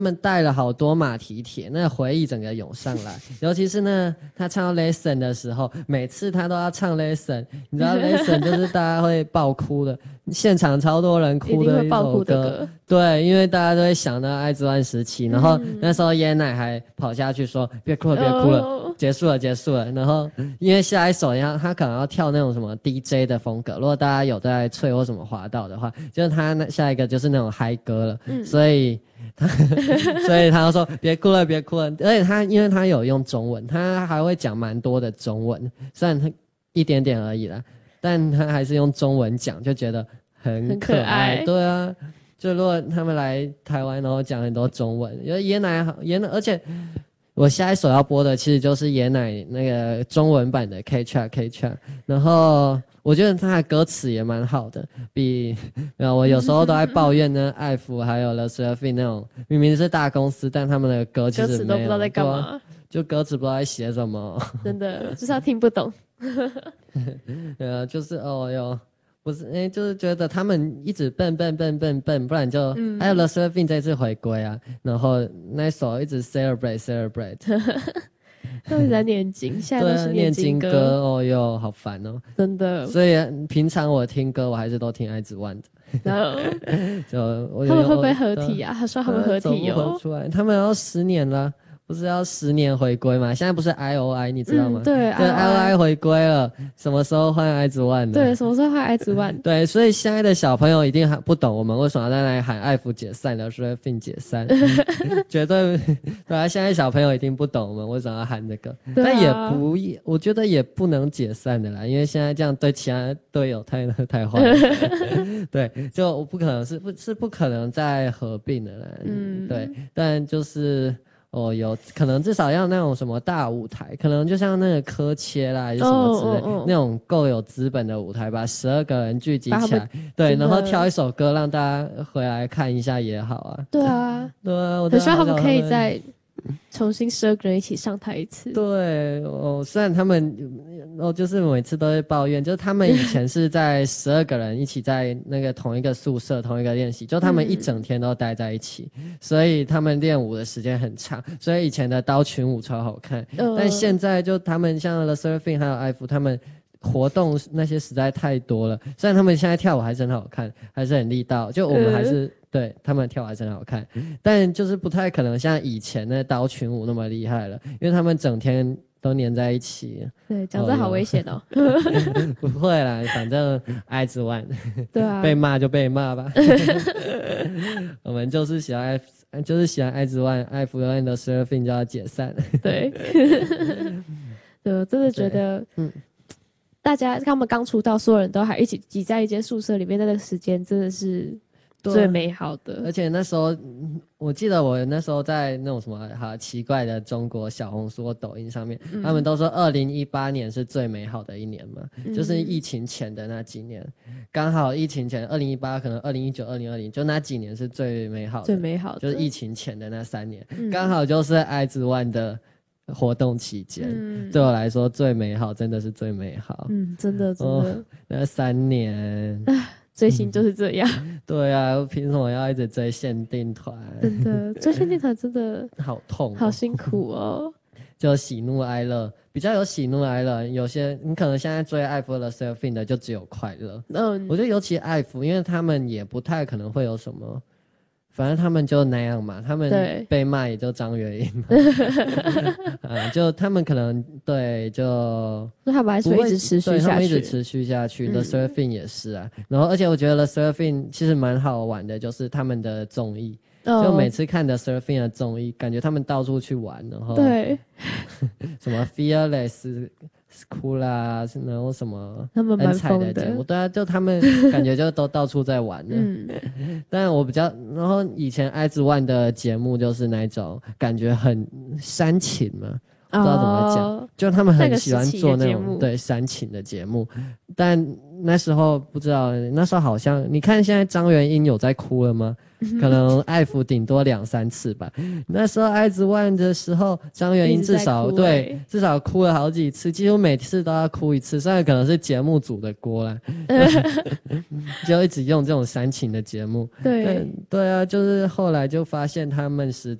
们带了好多马蹄铁，那个回忆整个涌上来。尤其是呢，他唱到 Listen 的时候，每次他都要唱 Listen， 你知道 Listen 就是大家会爆哭的，现场超多人哭的一首歌。对，因为大家都会想到爱之湾时期，然后那时候椰奶还跑下去说：“别哭了，别哭了，结束了，结束了。”然后因为下一首他可能要跳那种什么 DJ 的风格，如果大家有在吹或什么滑道的话，就是他下一个就是那种嗨歌了，所以他就说别哭了，别哭了。而且因为他有用中文，他还会讲蛮多的中文，虽然他一点点而已啦，但他还是用中文讲，就觉得很可爱。对啊，就如果他们来台湾，然后讲很多中文，因为椰奶，而且我下一首要播的其实就是椰奶那个中文版的 K-Cha， 然后我觉得他的歌词也蛮好的，我有时候都在抱怨呢，爱芙还有 The Seraphim 那种明明是大公司，但他们的歌其实歌词都不知道在干嘛， 就歌词不知道在写什么， 真的就是他听不懂。 就是不是，就是觉得他们一直笨，不然就还有 The Seraphim 这次回归啊，然后那首一直 celebrate， 他们在念经，现在都是念经歌好烦哦， 真的。 所以平常我听歌，我还是都听爱之湾的。 然后他们会不会合体啊？他说他们合体合出来，他们要10年了。不是要10年回归吗？现在不是 IOI 你知道吗？ 对 ，IOI 回归了，什么时候换爱之湾的？ 对，什么时候换爱之湾？ 对，所以现在的小朋友一定还不懂我们为什么要在那里喊爱芙解散了，Seraphim 解散，绝对对啊！现在小朋友一定不懂我们为什么要喊这个，但我觉得也不能解散的啦，因为现在这样对其他队友太坏了，对，就不可能是不可能再合并的啦，对，但就是。有可能至少要那种什么大舞台，可能就像那个科切啦，还是什么之类，那种够有资本的舞台，把12个人聚集起来，对，然后挑一首歌让大家回来看一下也好啊。 对啊， 对啊， 很希望他们可以再重新12个人一起上台一次。 对，虽然他们就是每次都会抱怨，就是他们以前是在12个人一起在那个同一个宿舍同一个练习，就他们一整天都待在一起，所以他们练舞的时间很长，所以以前的刀群舞超好看，但现在就他们像 The Seraphim 还有爱芙他们活动那些实在太多了，虽然他们现在跳舞还是很好看，还是很力道，就我们还是对他们跳舞还是很好看，但就是不太可能像以前的刀群舞那么厉害了，因为他们整天都黏在一起。 对，讲这好危险哦。 不会啦，反正爱之湾， 对啊， 被骂就被骂吧。我们就是喜欢爱之湾，爱芙跟 The Seraphim 就要解散。 对，对，我真的觉得，大家他们刚出道，所有人都还一起挤在一间宿舍里面，那个时间真的是最美好的。 而且那时候，我记得我那时候在那种什么好奇怪的中国小红书或抖音上面，他们都说2018年是最美好的一年嘛，就是疫情前的那几年，刚好疫情前2018可能2019、2020就那几年是最美好的， 最美好的就是疫情前的那3年，刚好就是爱之湾的活动期间，对我来说最美好，真的是最美好。 真的。 那3年， 追星就是这样。 对啊，凭什么要一直追限定团？ 真的，追限定团真的好痛， 好辛苦哦。 就喜怒哀乐，比较有喜怒哀乐。有些你可能现在追爱芙的 Seraphim 的就只有快乐。我觉得尤其爱芙，因为他们也不太可能会有什么。反正他们就那样嘛，他们被骂也就张元英嘛，就他们可能就他们还是会一直持续下去， 他们一直持续下去。The Seraphim 也是啊，然后而且我觉得 The Seraphim 其实蛮好玩的，就是他们的综艺，就每次看 The Seraphim 的综艺，感觉他们到处去玩，然后对什么 Fearless。哭啦，然后什么很彩的节目，对啊，就他们感觉就都到处在玩的。但我然后以前爱之湾的节目就是那种感觉很煽情嘛， 不知道怎么讲，就他们很喜欢做那种对煽情的节目，但那时候不知道，那时候好像你看现在张元英有在哭了吗？可能爱抚顶多2-3次吧。那时候爱之万的时候，张元英至少哭了好几次，几乎每次都要哭一次。虽然可能是节目组的锅啦，就一直用这种煽情的节目。 对对啊，就是后来就发现他们实